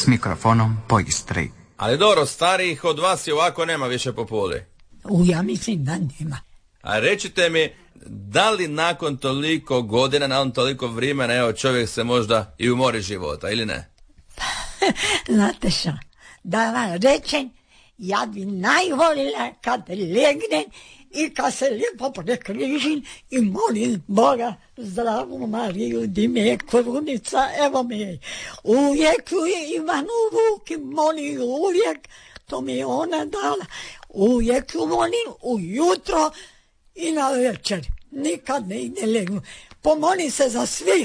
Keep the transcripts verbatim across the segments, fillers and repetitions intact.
s mikrofonom po Istri. Ali dobro, starijih od vas i ovako nema više po Puli. U, ja mislim da nema. A recite mi, da li nakon toliko godina, nakon toliko vremena, evo čovjek se možda i umori života, ili ne? Znate šta, da vam rečem, ja bi najvolila kad legnem i kad se lijepo prekrižim i molim Boga, zdravu Mariju, di me je krunica, evo me je. Uvijek ju imam u ruki, molim ju uvijek, to mi je ona dala. Uvijek ju molim ujutro i na večer. Nikad ne ide legnu. Pomolim se za svih.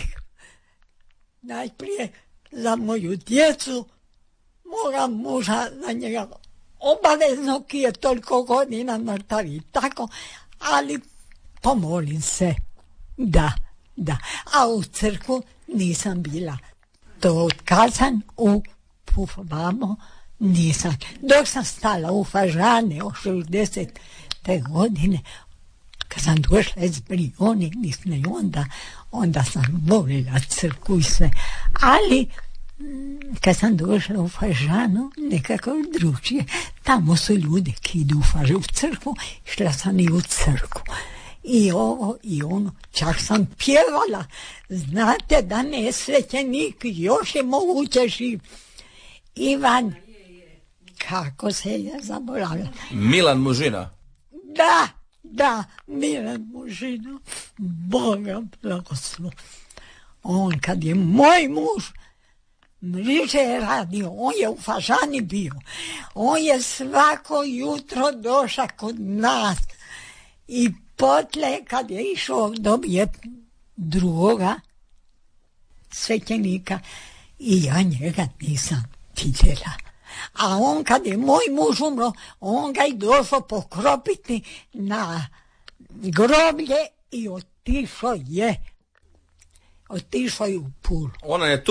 Najprije za moju djecu, moga muža, za njega obavezno ki je toliko godina mrtav i tako, ali pomolim se, da, da. A u crkvu nisam bila. To otkazan u Pufvamo nisam. Dok sam stala u Fažane od šezdesete godine, kad sam došla iz Brijone, mislim, onda, onda sam volila crkvu i sve. Ali kad sam došla u Fažanu, nekako drugčije. Tamo su ljudi ki idu u Fažu u crkvu, šla sam i u crkvu. I ovo i ono, čak sam pjevala. Znate da me je svećenik, još je moguće živ. Ivan, kako se je zaboravila? Milan Mužina. Da, da, Milan Mužina. Boga blagoslov. On kad je moj muž mriže je radio, on je u Fažani bio. On je svako jutro došao kod nas i potle kad je išao dobije drugoga svećenika i ja njega nisam vidjela. A on kad je moj muž umro, on ga i došao pokropiti na groblje i otišao je. Otišao je u Pulu. Ona je tu